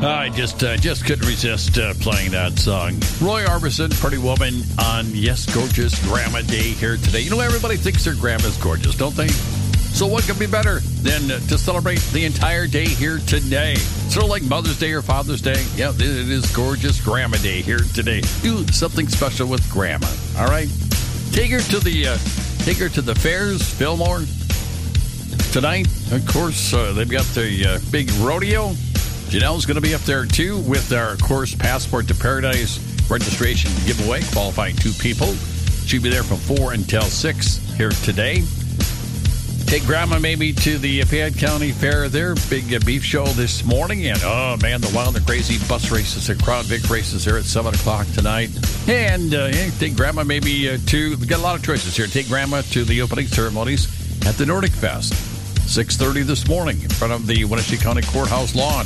I just couldn't resist playing that song. Roy Orbison, Pretty Woman, on Yes, Gorgeous Grandma Day here today. You know, everybody thinks their grandma's gorgeous, don't they? So what could be better than to celebrate the entire day here today? Sort of like Mother's Day or Father's Day. Yeah, it is Gorgeous Grandma Day here today. Do something special with Grandma, all right? Take her to the fairs, Fillmore, tonight. Of course, they've got the big rodeo. Janelle's going to be up there, too, with our, of course, Passport to Paradise registration giveaway, qualifying 2 people. She'll be there from 4 until 6 here today. Take Grandma maybe to the Fayette County Fair there. Big beef show this morning. And, oh, man, the wild and crazy bus races and Crown Vic races there at 7 o'clock tonight. And take Grandma maybe to, we've got a lot of choices here. Take Grandma to the opening ceremonies at the Nordic Fest, 6:30 this morning in front of the Wenatchee County Courthouse lawn.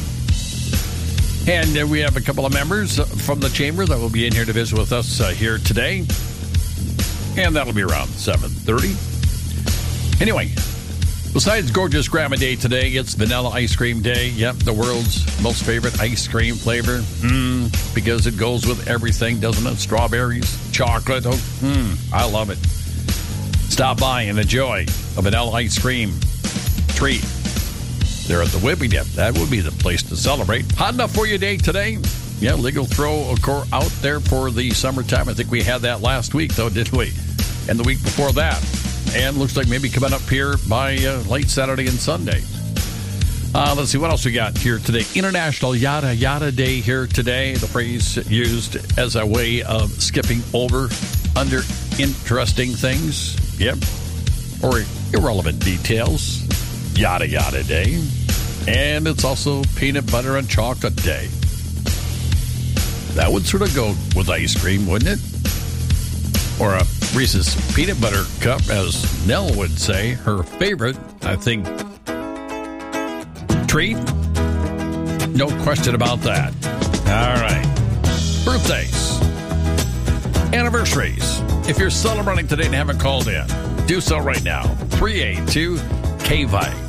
And we have a couple of members from the chamber that will be in here to visit with us here today. And that'll be around 7:30. Anyway, besides Gorgeous Grandma Day today, it's Vanilla Ice Cream Day. Yep, the world's most favorite ice cream flavor. Because it goes with everything, doesn't it? Strawberries, chocolate. Oh, I love it. Stop by and enjoy a vanilla ice cream treat. They're at the Whippy Dip. That would be the place to celebrate. Hot enough for your day today? Yeah, legal throw out there for the summertime. I think we had that last week, though, didn't we? And the week before that. And looks like maybe coming up here by late Saturday and Sunday. Let's see what else we got here today. International Yada Yada Day here today. The phrase used as a way of skipping over under interesting things. Yep. Or irrelevant details. Yada Yada Day. And it's also Peanut Butter and Chocolate Day. That would sort of go with ice cream, wouldn't it? Or a Reese's Peanut Butter Cup, as Nell would say, her favorite, I think, treat. No question about that. All right. Birthdays. Anniversaries. If you're celebrating today and haven't called in, do so right now. 382-KVIKE.